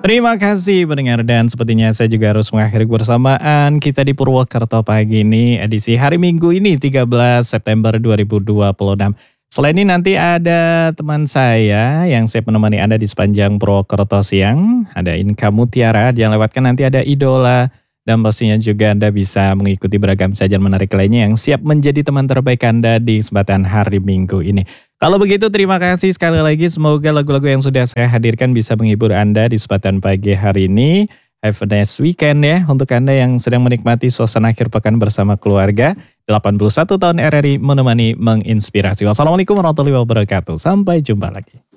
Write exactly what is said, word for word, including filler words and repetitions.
Terima kasih pendengar dan sepertinya saya juga harus mengakhiri kebersamaan kita di Purwokerto pagi ini edisi hari Minggu ini tiga belas September dua ribu dua puluh enam. Selain ini nanti ada teman saya yang siap menemani Anda di sepanjang Purwokerto siang. Ada Inka Mutiara, jangan lewatkan nanti ada Idola. Dan pastinya juga Anda bisa mengikuti beragam sajian menarik lainnya yang siap menjadi teman terbaik Anda di kesempatan hari Minggu ini. Kalau begitu terima kasih sekali lagi, semoga lagu-lagu yang sudah saya hadirkan bisa menghibur Anda di kesempatan pagi hari ini. Have a nice weekend ya untuk Anda yang sedang menikmati suasana akhir pekan bersama keluarga. delapan puluh satu tahun R R I menemani menginspirasi. Wassalamualaikum warahmatullahi wabarakatuh. Sampai jumpa lagi.